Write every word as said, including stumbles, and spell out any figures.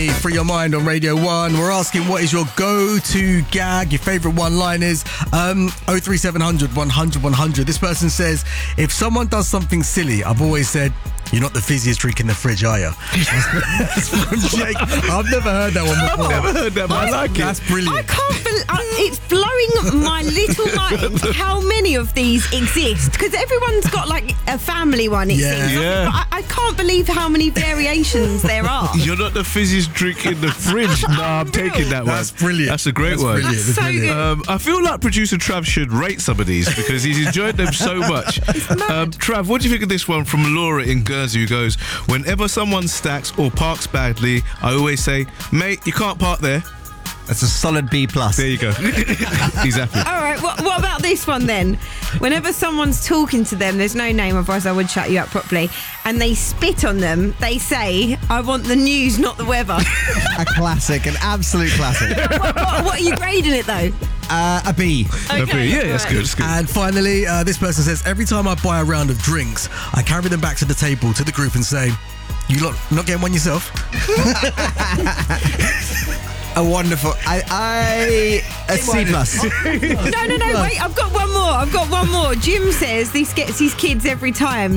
Free Your Mind on Radio one. We're asking what is your go-to gag, your favourite one-liners. Um, oh three seven hundred, one hundred, one hundred. This person says, if someone does something silly, I've always said, you're not the fizziest drink in the fridge, are you? That's from Jake. I've never heard that one before. I've never heard that, but I, I like it. That's brilliant. I can't believe it's blowing my little mind how many of these exist, because everyone's got like a family one, it Yeah. seems. Yeah. But I, I can't believe how many variations there are. You're not the fizziest drink in the fridge. No, I'm Unreal. taking that one. That's brilliant. That's a great That's one. brilliant. That's So brilliant. good. Um, I feel like producer Trav should rate some of these because he's enjoyed them so much. Um, Trav, what do you think of this one from Laura in Guernsey, who goes, whenever someone stacks or parks badly, I always say, mate, you can't park there. That's a solid B plus. There you go. He's happy. All right, what, what about this one then? Whenever someone's talking to them, there's no name, otherwise I would shut you up properly, and they spit on them, they say, I want the news, not the weather. A classic, an absolute classic. what, what, what are you grading it though? Uh, a B. Okay, yeah, that's right. good. That's good. And finally, uh, this person says, every time I buy a round of drinks, I carry them back to the table, to the group and say, you lot not getting one yourself? A wonderful. I. I a C plus. No, no, no, wait, I've got one more. I've got one more. Jim says this gets his kids every time.